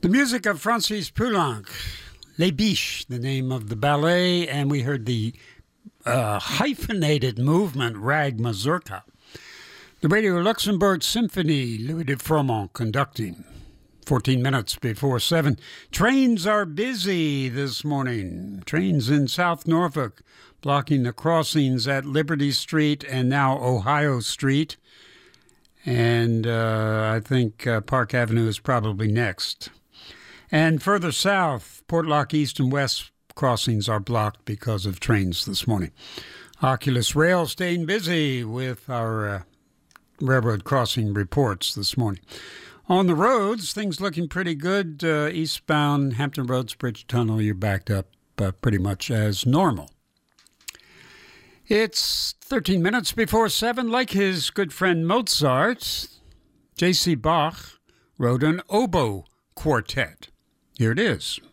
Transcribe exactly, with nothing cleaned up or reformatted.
The music of Francis Poulenc, Les Biches, the name of the ballet, and we heard the uh, hyphenated movement Rag Mazurka. The Radio Luxembourg Symphony, Louis de Froment conducting. fourteen minutes before seven. Trains are busy this morning. Trains in South Norfolk blocking the crossings at Liberty Street and now Ohio Street. And uh, I think uh, Park Avenue is probably next. And further south, Portlock East and West crossings are blocked because of trains this morning. Oculus Rail staying busy with our uh, railroad crossing reports this morning. On the roads, things looking pretty good. Uh, eastbound Hampton Roads Bridge Tunnel, you're backed up uh, pretty much as normal. It's thirteen minutes before seven. Like his good friend Mozart, J C Bach wrote an oboe quartet. Here it is.